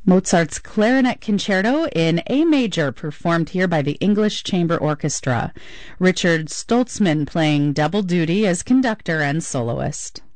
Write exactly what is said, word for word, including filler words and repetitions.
Mozart's Clarinet Concerto in A major, performed here by the English Chamber Orchestra. Richard Stoltzman playing double duty as conductor and soloist.